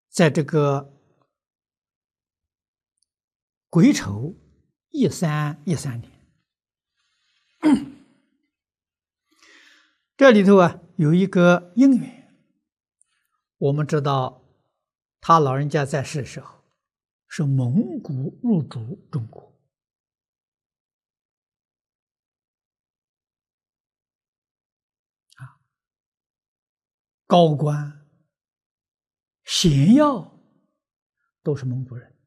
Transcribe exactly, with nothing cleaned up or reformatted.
在这个癸丑一三一三年，这里头啊有一个因缘，我们知道他老人家在世的时候是蒙古入主中国，啊，高官、显要都是蒙古人。